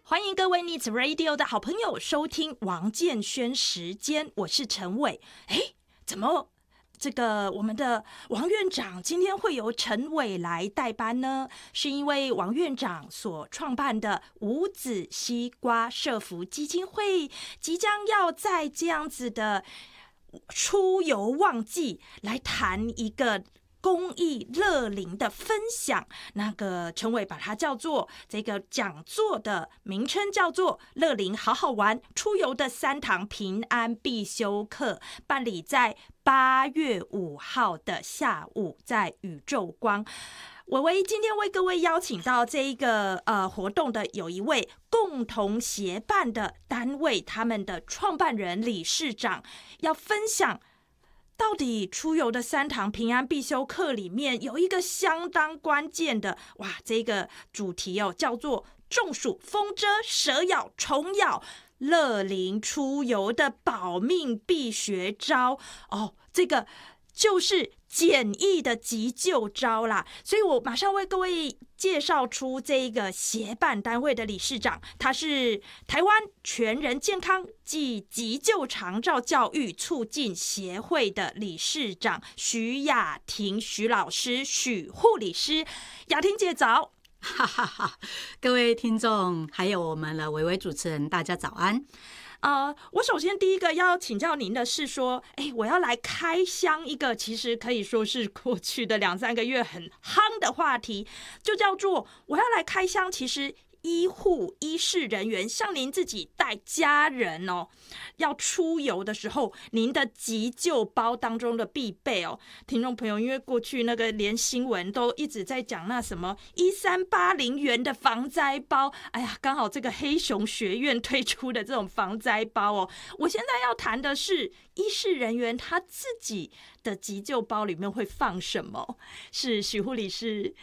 欢迎各位 Needs Radio 的好朋友收听王建轩时间，我是陈伟。怎么这个我们的王院长今天会由陈伟来代班呢？是因为王院长所创办的无籽西瓜社福基金会即将要在这样子的出游旺季来谈一个公益乐龄的分享，那个陈伟把它叫做这个讲座的名称叫做乐龄好好玩出游的3堂平安必修课，办理在8月5号的下午，在宇宙光。伟伟今天为各位邀请到这一个活动的有一位共同协办的单位，他们的创办人理事长要分享到底出游的3堂平安必修课里面有一个相当关键的这个主题叫做中暑、风蛰、蛇咬、虫咬，乐龄出游的保命必学招这个就是简易的急救招啦，所以我马上为各位介绍出这个协办单位的理事长，他是台湾全人健康及急救长照教育促进协会的理事长许雅婷许老师许护理师。雅婷姐早。 哈哈哈，各位听众还有我们的伟伟主持人，大家早安。 我首先第一个要请教您的是说，我要来开箱一个其实可以说是过去的2-3个月很夯的话题，就叫做我要来开箱其实医护医事人员像您自己带家人要出游的时候，您的急救包当中的必备听众朋友，因为过去那个连新闻都一直在讲那什么1380元的防灾包，刚好这个黑熊学院推出的这种防灾包我现在要谈的是医事人员他自己的急救包里面会放什么，是许护理师。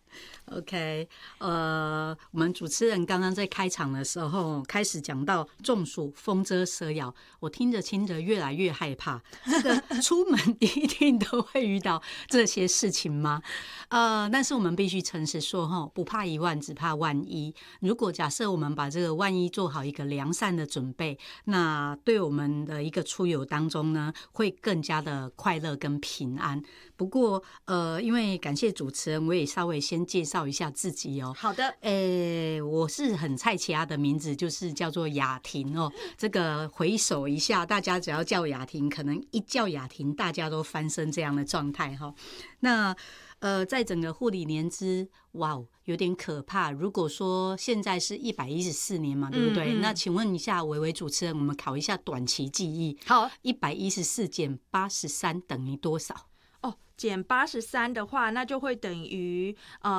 OK， 我们主持人刚刚在开场的时候开始讲到中暑、风蛰、蛇咬，我听着听着越来越害怕。这个出门一定都会遇到这些事情吗？但是我们必须诚实说，不怕一万，只怕万一。如果假设我们把这个万一做好一个良善的准备，那对我们的一个出游当中呢，会更加的快乐跟平安。不过，因为感谢主持人，我也稍微先介绍一下自己好的， 我是很菜奇亚的名字，就是叫做雅婷这个回首一下，大家只要叫雅婷，可能一叫雅婷，大家都翻身这样的状态那在整个护理年资，有点可怕。如果说现在是114年嘛，对不对？那请问一下，伟伟主持人，我们考一下短期记忆。 好 ，114减83等于多少？ 减83的话，那就会等于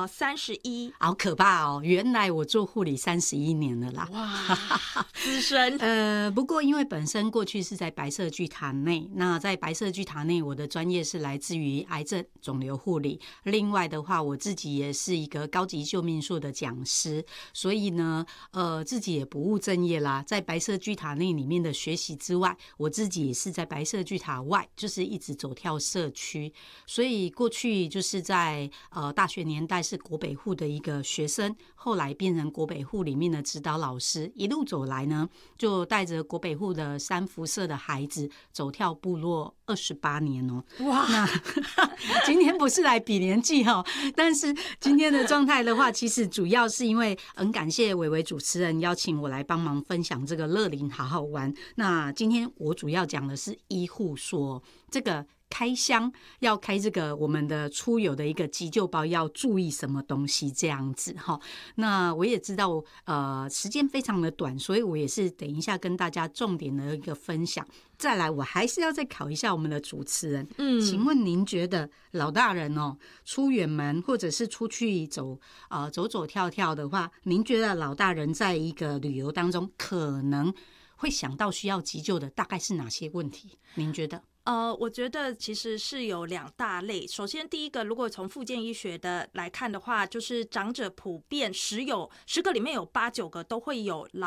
31。 好可怕原来我做护理31年了啦！ 哇，资深。 不过因为本身过去是在白色巨塔内，那在白色巨塔内，我的专业是来自于癌症肿瘤护理。另外的话，我自己也是一个高级救命术的讲师，所以呢，自己也不务正业啦。在白色巨塔内里面的学习之外，我自己也是在白色巨塔外，就是一直走跳社区。所以过去就是在大学年代是国北护的一个学生，后来变成国北护里面的指导老师，一路走来呢，就带着国北护的3辐社的孩子走跳部落28年哇！ 那今天不是来比年纪但是今天的状态的话，其实主要是因为很感谢伟伟主持人邀请我来帮忙分享这个乐龄好好玩。那今天我主要讲的是医护说这个开箱要开这个我们的出游的一个急救包要注意什么东西这样子那我也知道时间非常的短，所以我也是等一下跟大家重点的一个分享。再来我还是要再考一下我们的主持人，请问您觉得老大人出远门或者是出去走走跳跳的话，您觉得老大人在一个旅游当中可能会想到需要急救的大概是哪些问题？您觉得？ 我觉得其实是有2大类。首先第一个，如果从复健医学的来看的话，就是长者普遍10个里面有8-9个都会有